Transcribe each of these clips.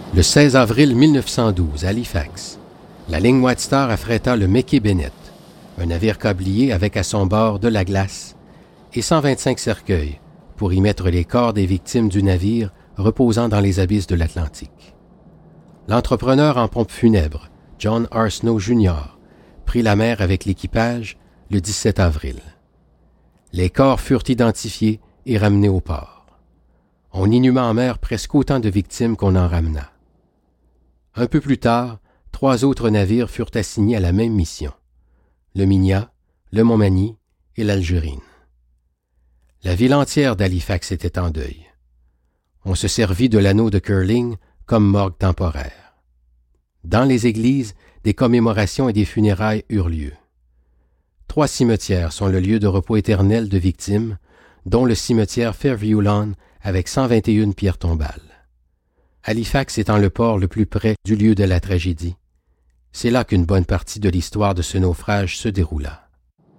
Le 16 avril 1912, à Halifax, la ligne White Star affréta le Mickey Bennett, un navire câblier avec à son bord de la glace et 125 cercueils pour y mettre les corps des victimes du navire reposant dans les abysses de l'Atlantique. L'entrepreneur en pompes funèbres, John R. Snow Jr., prit la mer avec l'équipage le 17 avril. Les corps furent identifiés et ramenés au port. On inhuma en mer presque autant de victimes qu'on en ramena. Un peu plus tard, 3 autres navires furent assignés à la même mission: le Mignat, le Montmagny et l'Algerine. La ville entière d'Halifax était en deuil. On se servit de l'anneau de curling comme morgue temporaire. Dans les églises, des commémorations et des funérailles eurent lieu. 3 cimetières sont le lieu de repos éternel de victimes, dont le cimetière Fairview Lawn avec 121 pierres tombales. Halifax étant le port le plus près du lieu de la tragédie, c'est là qu'une bonne partie de l'histoire de ce naufrage se déroula.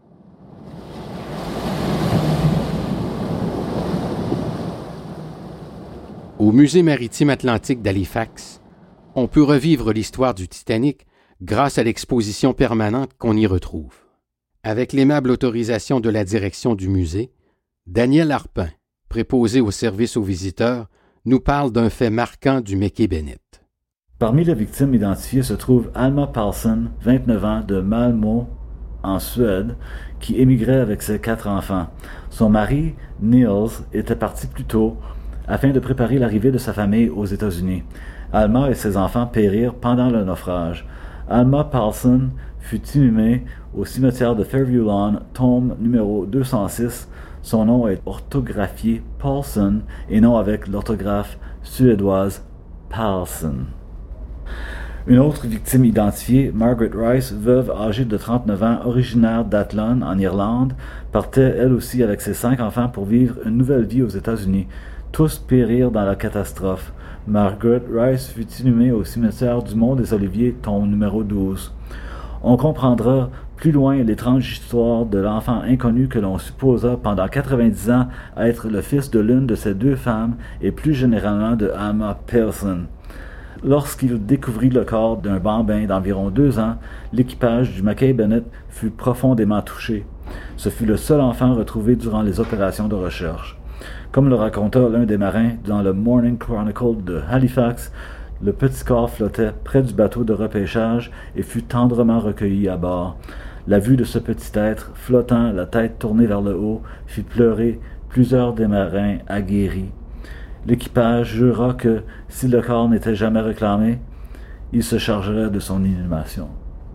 Au Musée maritime atlantique d'Halifax, on peut revivre l'histoire du Titanic grâce à l'exposition permanente qu'on y retrouve. Avec l'aimable autorisation de la direction du musée, Daniel Arpin, préposé au service aux visiteurs, nous parle d'un fait marquant du Mickey Bennett. Parmi les victimes identifiées se trouve Alma Paulson, 29 ans, de Malmö, en Suède, qui émigrait avec ses 4 enfants. Son mari, Niels, était parti plus tôt afin de préparer l'arrivée de sa famille aux États-Unis. Alma et ses enfants périrent pendant le naufrage. Alma Paulson fut inhumée au cimetière de Fairview Lawn, tombe numéro 206. Son nom est orthographié Paulson et non avec l'orthographe suédoise Paulson. Une autre victime identifiée, Margaret Rice, veuve âgée de 39 ans, originaire d'Athlone, en Irlande, partait elle aussi avec ses 5 enfants pour vivre une nouvelle vie aux États-Unis. Tous périrent dans la catastrophe. Margaret Rice fut inhumée au cimetière du Mont des Oliviers, tombe numéro 12. On comprendra plus loin l'étrange histoire de l'enfant inconnu que l'on supposa pendant 90 ans être le fils de l'une de ces 2 femmes et plus généralement de Alma Paulson. Lorsqu'il découvrit le corps d'un bambin d'environ 2 ans, l'équipage du Mickey Bennett fut profondément touché. Ce fut le seul enfant retrouvé durant les opérations de recherche. Comme le raconta l'un des marins dans le Morning Chronicle de Halifax, le petit corps flottait près du bateau de repêchage et fut tendrement recueilli à bord. La vue de ce petit être, flottant, la tête tournée vers le haut, fit pleurer plusieurs des marins aguerris. L'équipage jura que, si le corps n'était jamais réclamé, il se chargerait de son inhumation.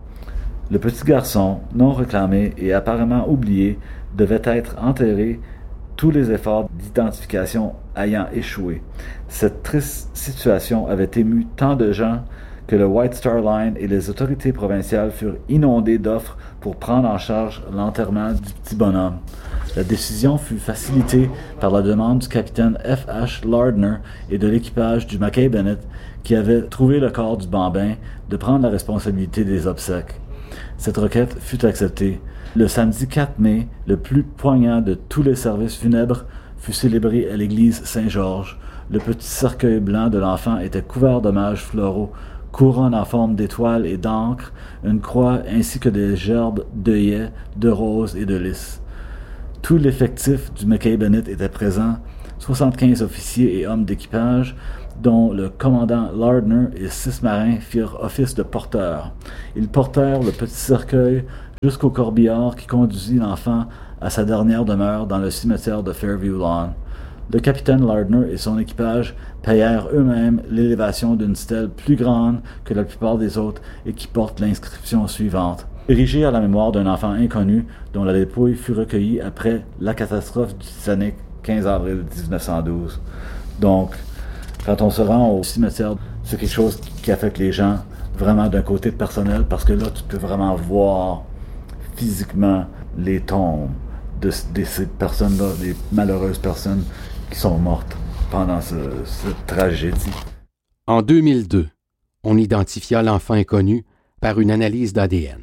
Le petit garçon, non réclamé et apparemment oublié, devait être enterré, tous les efforts d'identification ayant échoué. Cette triste situation avait ému tant de gens que le White Star Line et les autorités provinciales furent inondées d'offres pour prendre en charge l'enterrement du petit bonhomme. La décision fut facilitée par la demande du capitaine F.H. Lardner et de l'équipage du Mickey Bennett, qui avait trouvé le corps du bambin, de prendre la responsabilité des obsèques. Cette requête fut acceptée. Le samedi 4 mai, le plus poignant de tous les services funèbres fut célébré à l'église Saint-Georges. Le petit cercueil blanc de l'enfant était couvert d'hommages floraux, couronne en forme d'étoiles et d'encre, une croix ainsi que des gerbes d'œillets, de roses et de lys. Tout l'effectif du Mickey Bennett était présent, 75 officiers et hommes d'équipage, dont le commandant Lardner et 6 marins firent office de porteurs. Ils portèrent le petit cercueil jusqu'au corbillard qui conduisit l'enfant à sa dernière demeure dans le cimetière de Fairview Lawn. Le capitaine Lardner et son équipage payèrent eux-mêmes l'élévation d'une stèle plus grande que la plupart des autres et qui porte l'inscription suivante: érigée à la mémoire d'un enfant inconnu dont la dépouille fut recueillie après la catastrophe du Titanic, 15 avril 1912. Donc, quand on se rend au cimetière, c'est quelque chose qui affecte les gens vraiment d'un côté personnel, parce que là, tu peux vraiment voir physiquement les tombes de ces personnes-là, les malheureuses personnes qui sont mortes pendant cette tragédie. En 2002, on identifia l'enfant inconnu par une analyse d'ADN.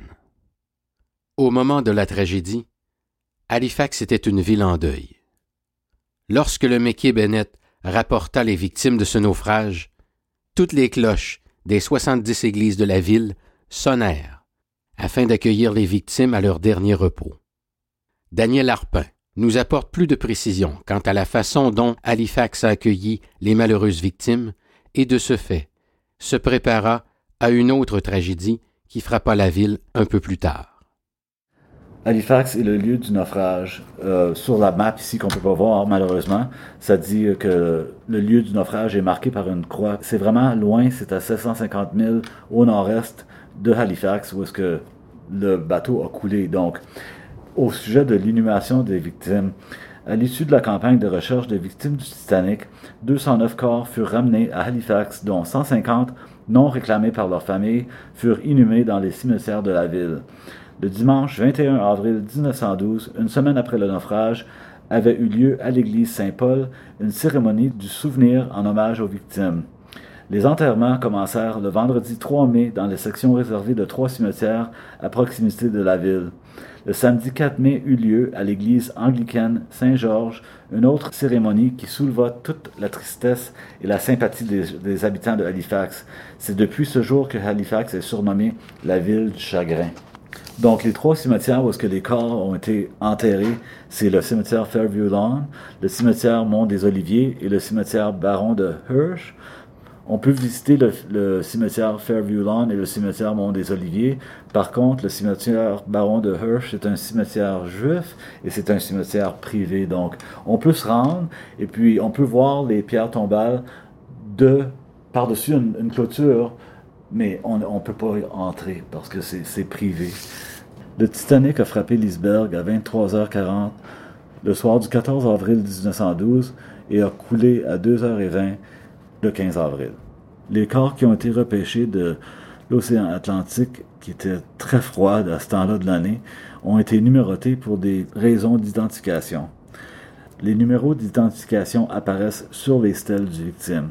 Au moment de la tragédie, Halifax était une ville en deuil. Lorsque le Mickey Bennett rapporta les victimes de ce naufrage, toutes les cloches des 70 églises de la ville sonnèrent afin d'accueillir les victimes à leur dernier repos. Daniel Arpin nous apporte plus de précisions quant à la façon dont Halifax a accueilli les malheureuses victimes et de ce fait se prépara à une autre tragédie qui frappa la ville un peu plus tard. Halifax est le lieu du naufrage. Sur la map ici qu'on peut pas voir, malheureusement, ça dit que le lieu du naufrage est marqué par une croix. C'est vraiment loin, c'est à 750 000 au nord-est de Halifax où est-ce que le bateau a coulé. Donc, au sujet de l'inhumation des victimes, à l'issue de la campagne de recherche des victimes du Titanic, 209 corps furent ramenés à Halifax, dont 150 non réclamés par leur famille furent inhumés dans les cimetières de la ville. Le dimanche 21 avril 1912, une semaine après le naufrage, avait eu lieu à l'église Saint-Paul une cérémonie du souvenir en hommage aux victimes. Les enterrements commencèrent le vendredi 3 mai dans les sections réservées de 3 cimetières à proximité de la ville. Le samedi 4 mai eut lieu à l'église anglicane Saint-Georges une autre cérémonie qui souleva toute la tristesse et la sympathie des habitants de Halifax. C'est depuis ce jour que Halifax est surnommée la ville du chagrin. Donc, les 3 cimetières où est-ce que les corps ont été enterrés, c'est le cimetière Fairview Lawn, le cimetière Mont des Oliviers et le cimetière Baron de Hirsch. On peut visiter le cimetière Fairview Lawn et le cimetière Mont des Oliviers. Par contre, le cimetière Baron de Hirsch est un cimetière juif et c'est un cimetière privé. Donc, on peut se rendre et puis on peut voir les pierres tombales par-dessus une clôture, mais on ne peut pas entrer parce que c'est privé. Le Titanic a frappé l'iceberg à 23h40 le soir du 14 avril 1912 et a coulé à 2h20 le 15 avril. Les corps qui ont été repêchés de l'océan Atlantique, qui était très froide à ce temps-là de l'année, ont été numérotés pour des raisons d'identification. Les numéros d'identification apparaissent sur les stèles du victime.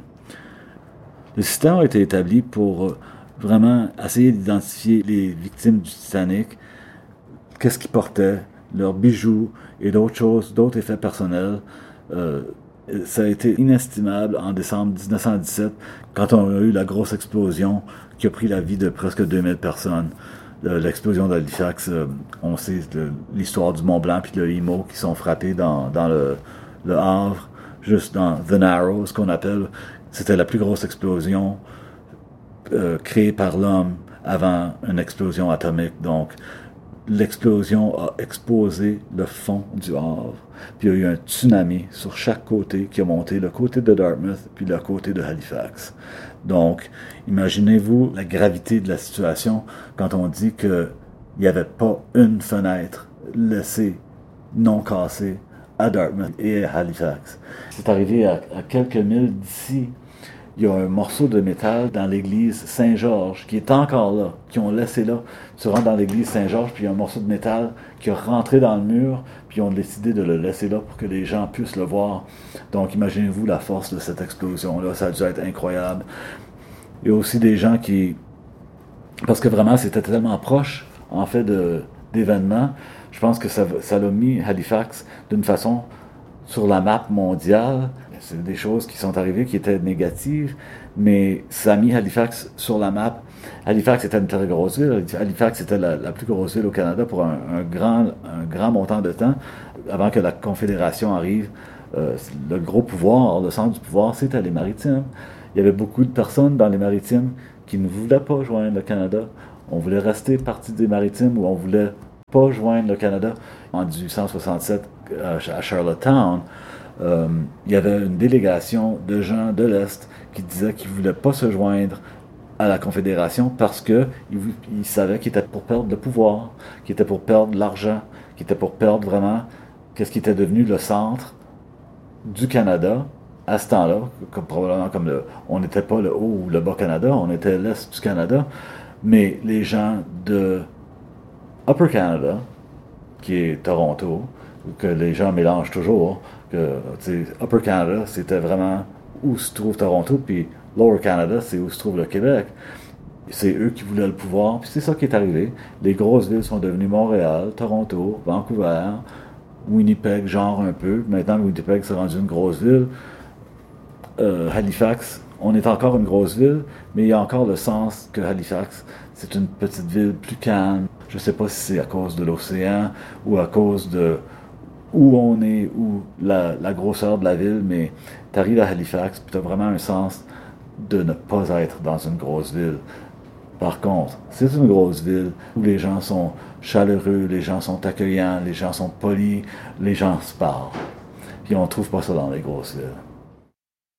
Le système a été établi pour vraiment essayer d'identifier les victimes du Titanic, qu'est-ce qu'ils portaient, leurs bijoux et d'autres choses, d'autres effets personnels. Ça a été inestimable en décembre 1917, quand on a eu la grosse explosion qui a pris la vie de presque 2000 personnes. L'explosion d'Halifax, on sait l'histoire du Mont-Blanc puis de l'Imo qui sont frappés dans le Havre, juste dans The Narrows, ce qu'on appelle. C'était la plus grosse explosion créée par l'homme avant une explosion atomique. Donc, l'explosion a exposé le fond du Havre. Puis il y a eu un tsunami sur chaque côté qui a monté le côté de Dartmouth puis le côté de Halifax. Donc, imaginez-vous la gravité de la situation quand on dit qu'il n'y avait pas une fenêtre laissée non cassée à Dartmouth et à Halifax. C'est arrivé à quelques milles d'ici. Il y a un morceau de métal dans l'église Saint-Georges qui est encore là, qui ont laissé là. Tu rentres dans l'église Saint-Georges, puis il y a un morceau de métal qui est rentré dans le mur, puis ils ont décidé de le laisser là pour que les gens puissent le voir. Donc, imaginez-vous la force de cette explosion-là. Ça a dû être incroyable. Il y a aussi des gens qui... Parce que vraiment, c'était tellement proche, en fait, d'événements. Je pense que ça l'a mis Halifax d'une façon sur la map mondiale. C'est des choses qui sont arrivées qui étaient négatives, mais ça a mis Halifax sur la map. Halifax était une très grosse ville. Halifax était la plus grosse ville au Canada pour un grand montant de temps, avant que la Confédération arrive. Le gros pouvoir, le centre du pouvoir, c'était les Maritimes. Il y avait beaucoup de personnes dans les Maritimes qui ne voulaient pas joindre le Canada. On voulait rester partie des Maritimes ou on voulait pas joindre le Canada. En 1867, à Charlottetown, il y avait une délégation de gens de l'Est qui disaient qu'ils ne voulaient pas se joindre à la Confédération parce qu'ils savaient qu'ils étaient pour perdre le pouvoir, qu'ils étaient pour perdre l'argent, qu'ils étaient pour perdre vraiment qu'est-ce qui était devenu le centre du Canada à ce temps-là, probablement on n'était pas le Haut ou le Bas-Canada, on était l'Est du Canada, mais les gens de Upper Canada, qui est Toronto, que les gens mélangent toujours, que Upper Canada, c'était vraiment où se trouve Toronto, puis Lower Canada, c'est où se trouve le Québec. C'est eux qui voulaient le pouvoir, puis c'est ça qui est arrivé. Les grosses villes sont devenues Montréal, Toronto, Vancouver, Winnipeg, genre un peu. Maintenant, Winnipeg s'est rendu une grosse ville. Halifax, On est encore une grosse ville, mais il y a encore le sens que Halifax, c'est une petite ville plus calme. Je ne sais pas si c'est à cause de l'océan ou à cause de où on est, ou la grosseur de la ville, mais tu arrives à Halifax, puis tu as vraiment un sens de ne pas être dans une grosse ville. Par contre, c'est une grosse ville où les gens sont chaleureux, les gens sont accueillants, les gens sont polis, les gens se parlent. Puis on ne trouve pas ça dans les grosses villes.